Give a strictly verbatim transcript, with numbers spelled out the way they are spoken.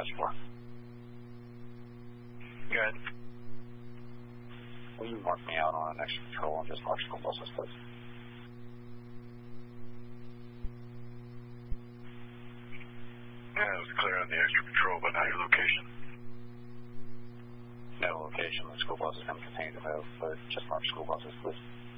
ask for? Good. Will you mark me out on an extra patrol and just mark school buses, please? Yeah, it was clear on the extra patrol, but not your location. No location. The school bus is going to continue to move, but just mark school buses, please.